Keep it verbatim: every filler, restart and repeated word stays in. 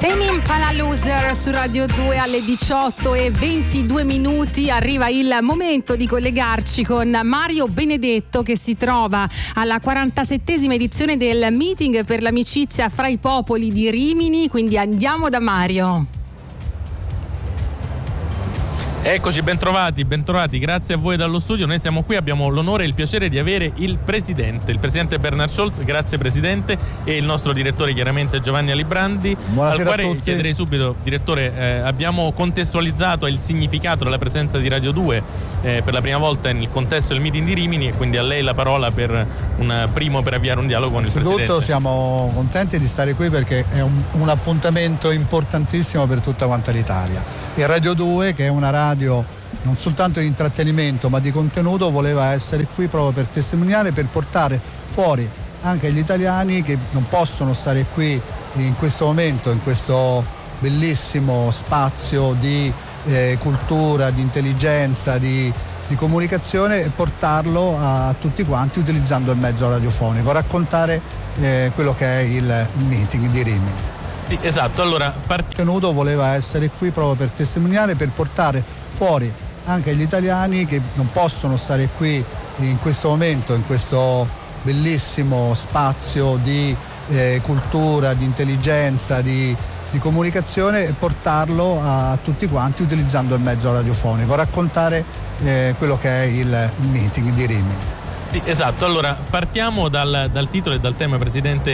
Tame Impala Loser su Radio due alle diciotto e ventidue minuti. Arriva il momento di collegarci con Mario Benedetto, che si trova alla quarantasettesima edizione del Meeting per l'amicizia fra i popoli di Rimini, quindi andiamo da Mario. Eccoci, bentrovati, bentrovati, grazie a voi dallo studio. Noi siamo qui, abbiamo l'onore e il piacere di avere il presidente, il presidente Bernhard Scholz, grazie presidente, e il nostro direttore chiaramente Giovanni Alibrandi. Buonasera al quale a tutti. Chiederei subito, direttore, eh, abbiamo contestualizzato il significato della presenza di Radio due eh, per la prima volta nel contesto del meeting di Rimini, e quindi a lei la parola per un primo per avviare un dialogo con il presidente. Innanzitutto siamo contenti di stare qui perché è un, un appuntamento importantissimo per tutta quanta l'Italia. E Radio due, che è una radio non soltanto di intrattenimento ma di contenuto, voleva essere qui proprio per testimoniare, per portare fuori anche gli italiani che non possono stare qui in questo momento, in questo bellissimo spazio di eh, cultura, di intelligenza, di, di comunicazione, e portarlo a tutti quanti utilizzando il mezzo radiofonico, raccontare eh, quello che è il meeting di Rimini. Sì, esatto, allora Il contenuto voleva essere qui proprio per testimoniare, per portare fuori anche gli italiani che non possono stare qui in questo momento, in questo bellissimo spazio di eh, cultura, di intelligenza, di, di comunicazione, e portarlo a tutti quanti utilizzando il mezzo radiofonico, raccontare eh, quello che è il meeting di Rimini. Sì, esatto, allora partiamo dal, dal titolo e dal tema, presidente,